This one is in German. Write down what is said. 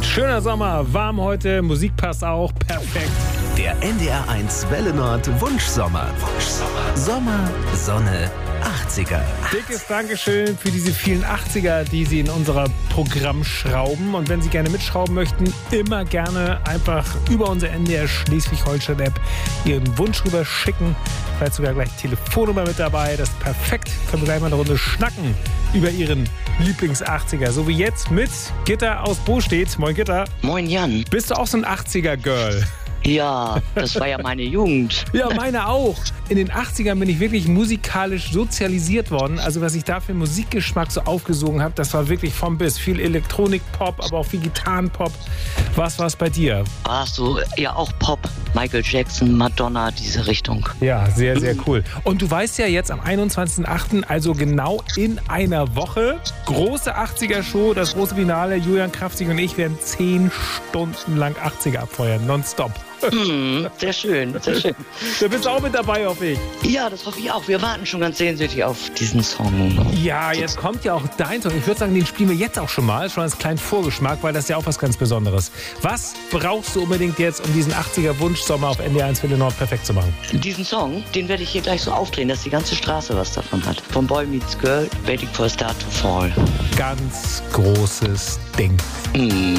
Schöner Sommer, warm heute, Musik passt auch, perfekt. Der NDR 1 Welle Nord Wunschsommer. Sommer, Sonne, 80er. Dickes Dankeschön für diese vielen 80er, die Sie in unser Programm schrauben. Und wenn Sie gerne mitschrauben möchten, immer gerne einfach über unsere NDR Schleswig-Holstein-App Ihren Wunsch rüber schicken. Vielleicht sogar gleich Telefonnummer mit dabei. Das ist perfekt. Können wir gleich mal eine Runde schnacken über Ihren Lieblings-80er. So wie jetzt mit Gitta aus Bostedt. Moin Gitta. Moin Jan. Bist du auch so ein 80er-Girl? Ja, das war ja meine Jugend. Ja, meine auch. In den 80ern bin ich wirklich musikalisch sozialisiert worden. Also was ich da für Musikgeschmack so aufgesogen habe, das war wirklich vom bis. Viel Elektronik-Pop, aber auch viel Gitarren-Pop. Was war es bei dir? Ach so, ja auch Pop. Michael Jackson, Madonna, diese Richtung. Ja, sehr, sehr cool. Und du weißt ja jetzt am 21.08., also genau in einer Woche, große 80er-Show, das große Finale. Julian Kraftig und ich werden 10 Stunden lang 80er abfeuern, nonstop. Sehr schön, sehr schön. Du bist auch mit dabei, hoffe ich. Ja, das hoffe ich auch. Wir warten schon ganz sehnsüchtig auf diesen Song. Ja, jetzt kommt ja auch dein Song. Ich würde sagen, den spielen wir jetzt auch schon mal, schon als kleinen Vorgeschmack, weil das ist ja auch was ganz Besonderes. Was brauchst du unbedingt jetzt, um diesen 80er-Wunschsommer auf NDR 1 Welle Nord perfekt zu machen? Diesen Song, den werde ich hier gleich so aufdrehen, dass die ganze Straße was davon hat. Von Boy Meets Girl, Waiting for a Star to Fall. Ganz großes Ding.